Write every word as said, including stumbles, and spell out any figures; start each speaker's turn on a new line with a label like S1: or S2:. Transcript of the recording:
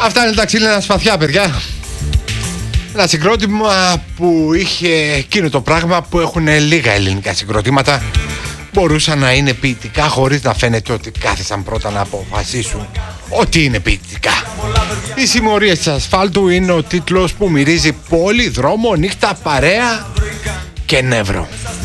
S1: Αυτά είναι τα ξύλινα σπαθιά, παιδιά. Ένα συγκρότημα που είχε εκείνο το πράγμα που έχουν λίγα ελληνικά συγκροτήματα. Μπορούσαν να είναι ποιητικά χωρίς να φαίνεται ότι κάθισαν πρώτα να αποφασίσουν ότι είναι ποιητικά. Οι συμμορίες της ασφάλτου είναι ο τίτλος που μυρίζει πόλη, δρόμο, νύχτα, παρέα και νεύρο.